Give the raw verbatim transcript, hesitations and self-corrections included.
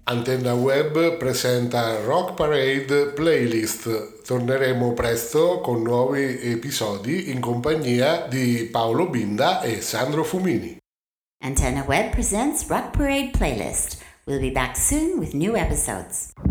Antenna Web presenta Rock Parade Playlist. Torneremo presto con nuovi episodi in compagnia di Paolo Binda e Sandro Fumini. Antenna Web presents Rock Parade Playlist. We'll be back soon with new episodes.